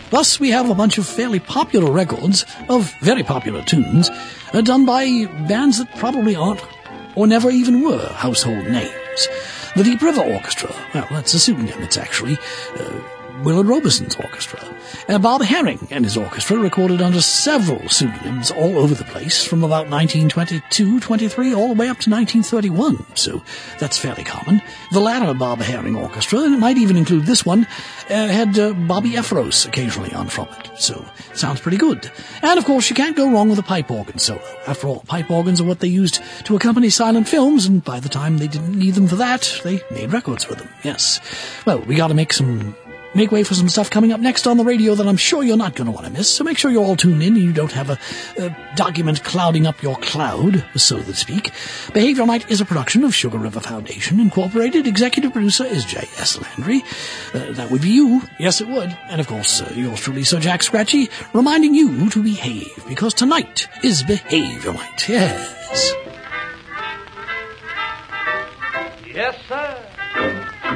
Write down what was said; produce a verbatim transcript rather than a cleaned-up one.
Thus, we have a bunch of fairly popular records of very popular tunes uh, done by bands that probably aren't or never even were household names. The Deep River Orchestra, well, that's a pseudonym. It's actually uh, Willard Robeson's orchestra. Uh, Bob Herring and his orchestra recorded under several pseudonyms all over the place from about nineteen twenty-two twenty-three all the way up to nineteen thirty-one, so that's fairly common. The latter Bob Herring Orchestra, and it might even include this one, uh, had uh, Bobby Efros occasionally on trumpet, so sounds pretty good. And of course, you can't go wrong with a pipe organ solo. After all, pipe organs are what they used to accompany silent films, and by the time they didn't need them for that, they made records with them, yes. Well, we gotta make some... Make way for some stuff coming up next on the radio that I'm sure you're not going to want to miss, so make sure you're all tuned in and you don't have a, a document clouding up your cloud, so to speak. Behavioral Night is a production of Sugar River Foundation, Incorporated. Executive producer is J S. Landry. Uh, that would be you. Yes, it would. And, of course, uh, yours truly, Sir Jack Scratchy, reminding you to behave, because tonight is Behavioral Night. Yes. Yes, sir.